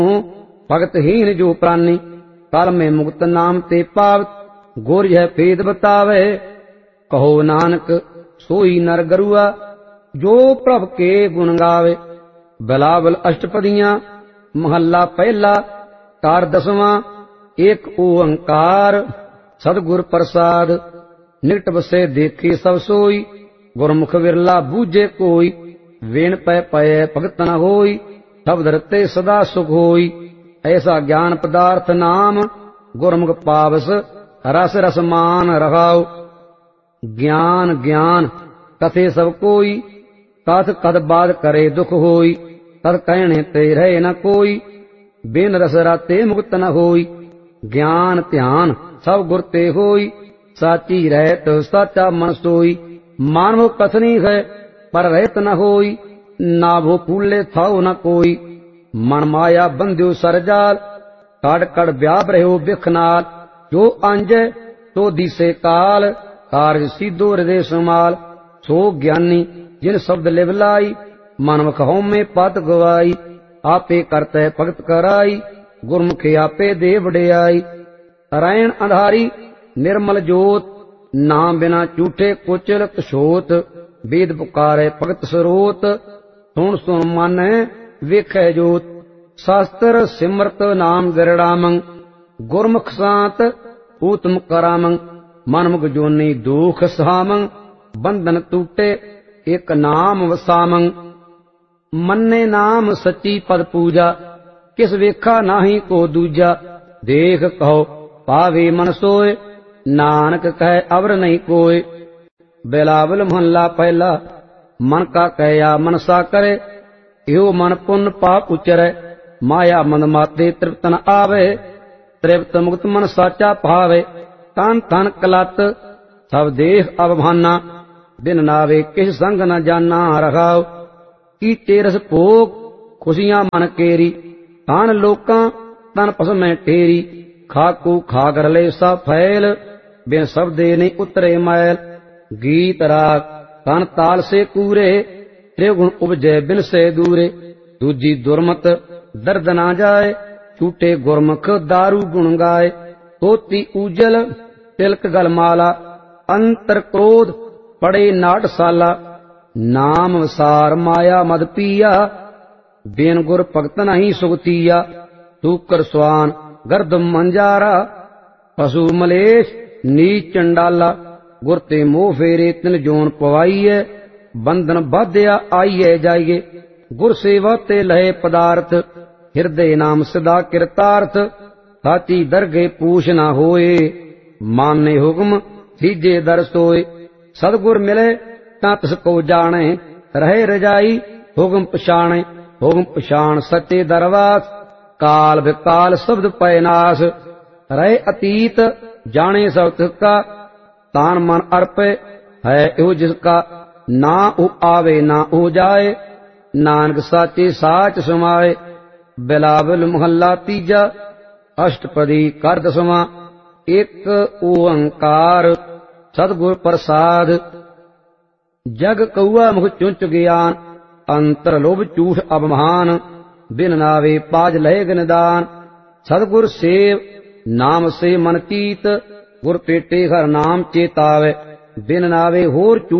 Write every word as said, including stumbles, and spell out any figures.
भगतहीन जो प्राणी काल में मुक्त नाम ते पावत गुर यह भेद बतावे। कहो नानक सोई नर गरुआ जो प्रभ के गुण गावे। बिलावल अष्टपदियां महला पहला कार दसवां एक ओंकार सदगुर प्रसाद। निकट बसे देखे सब सोई गुरमुख विरला बूझे कोई। वेण पै पय भगत न होई शब्द रते सदा सुख होई। ऐसा ज्ञान पदार्थ नाम गुरमुख पावस रस रसमान रहाओ। ज्ञान ज्ञान कथे सब कोई कथ कद बाद करे दुख होई। तद कहने ते रहे न कोई बिन रस राते मुक्त न होई। ज्ञान ध्यान सब गुर ते होई साची रहत साचा मन सोई। मानव कथनी है पर रहत न होई ना वो फूले थाओ न कोई। मन माया बंध्यो सरजाल कड़ कड़ व्याप रहो बिख नाल। जो अंजय तो दिसे काल कारज सीधो हृदय समाल। सो ज्ञानी जिन शब्द लिवलाई मनमुख होमे पत गवाई। आपे करते भगत कराई गुरमुखे आपे दे वडियाई। नारायण अंधारी निर्मल जोत नाम बिना झूठे कुचल कछोत। वेद पुकारे भगत सरोत सुन सुन मन वेखै जोत। शास्त्र सिमरत नाम गिरड़ामं गुरमुख सांत ऊतम करामं। मनमुख जोनी दुख सहामं बंधन टूटे एक नाम वसामं। मन्ने नाम सच्ची पद पूजा किस वेखा नाही को दूजा। देख कहो पावे मन सोए नानक कहे अवर नहीं कोय। बिलावल महला पहला मन का कहया मनसा करे। यो मन पुण्य पाप उचरै माया मन माते तृप्त न आवे। तृप्त मुक्त मन साचा भावे तन तन कलत सब देह अवभाना। दिन नावे किस संग न जाना रखाओ। कीचे रस भोग खुशियां मन केरी तन लोकां तन पसमें ठेरी। खाकू खागर ले सा फैल बिन शब्दे नहीं उतरे मैल। गीत राग तन ताल से कूरे त्रिगुण उपजय बिन से दूरे। दूजी दुर्मत दर्द ना जाए छूटे गुरमुख दारू गुण गाए। तोती उजल तिलक गलमाला अंतर क्रोध पड़े नाटसाला। नाम वसार माया मद पिया बिन गुर भगत नहीं सुगतिया। सूकर स्वान गर्द मंजारा पशु मलेश नीच चंडाला। गुर ते मोह फेरे तिन जोन पवाईए बंधन बाध्या आईए जाइए। गुर सेवा ते लहे पदार्थ हृदय नाम सदा कृतार्थ। साची दरगे पूछ न होए माने हुक्म सीजे दर सोए। सदगुर मिले ता तिस को जाने रहे रजाई हुक्म पछाणे। हुक्म पछाण सच्चे दरवास काल विकाल शब्द पय नाश। रहे अतीत जाने सब तिसका तान मन अर्पे है यो जिसका। ना ऊ आवे ना ऊ जाए नानक साचे साच समाए। बिलावल महला तीजा अष्टपदी कर दसवां एक ओंकार सदगुर प्रसाद। जग कौआ मुख चुंच ज्ञान अंतर लोभ झूठ अभिमान। बिन नावे पाज लहे निदान सदगुर सेव नाम से मन कीत। गुर पेटे हर नाम चेतावे बिन नावे होर